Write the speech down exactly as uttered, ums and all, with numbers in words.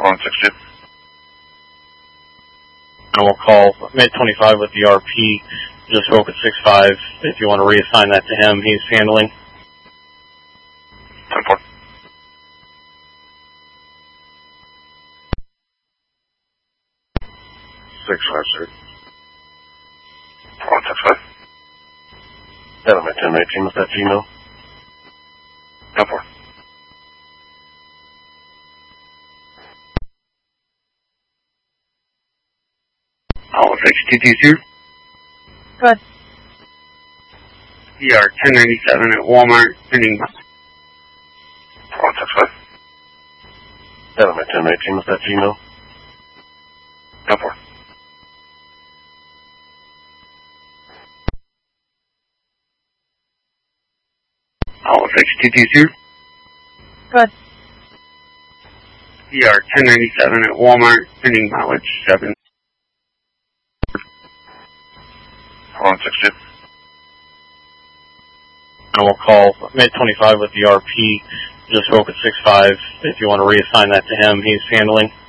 one six two. And we'll call Mid twenty-five with the R P. Just spoke with six five. If you want to reassign that to him, he's handling. ten four. six five, sir. one six five. Adam at ten nineteen with that Gmail. ten four. All six two two zero. Good. E R ten ninety-seven at Walmart, pending. one six five. Adam at ten nineteen with that Gmail. ten four. All six two two zero. Good. E R ten ninety-seven at Walmart, pending mileage seven. one six two. And we'll call Mid twenty-five with the R P. Just spoke with six five. If you want to reassign that to him, he's handling.